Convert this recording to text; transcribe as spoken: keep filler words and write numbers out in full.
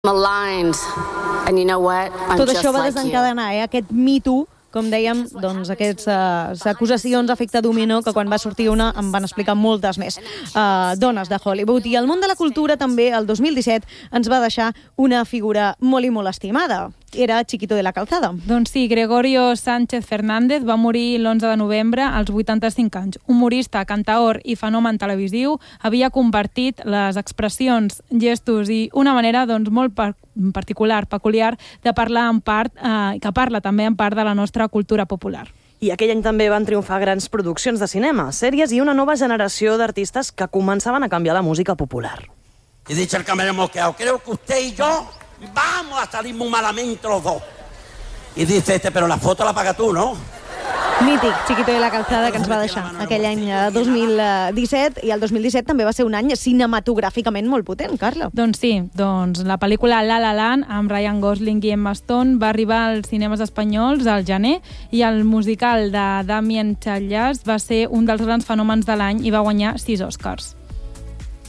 maligned, and you know what? I'm Tot just això va like desencadenar eh, aquest Me Too, com dèiem, doncs aquestes uh, acusacions d'efecte dominó que quan va sortir una em van explicar moltes més uh, dones de Hollywood. I el món de la cultura també, el dos mil disset, ens va deixar una figura molt i molt estimada. Era Chiquito de la Calzada. Doncs sí, Gregorio Sánchez Fernández va morir l'onze de novembre als vuitanta-cinc anys. Humorista, cantaor i fenomen televisiu, havia convertit les expressions, gestos i una manera doncs, molt par particular, peculiar, de parlar en part, eh, que parla també en part de la nostra cultura popular. I aquell any també van triomfar grans produccions de cinema, sèries i una nova generació d'artistes que començaven a canviar la música popular. Y dice el camarero mosqueado, creo que usted y yo vamos a salir muy malamente los dos. Y dice este, pero la foto la pagas tú, ¿no? Mític, Chiquito de la Calzada, que ens va deixar aquell any dos mil disset, i el dos mil disset també va ser un any cinematogràficament molt potent, Carla. Doncs sí, doncs la pel·lícula La La Land, amb Ryan Gosling i Emma Stone, va arribar als cinemes espanyols al gener, i el musical de Damien Chazelle va ser un dels grans fenòmens de l'any i va guanyar sis Oscars.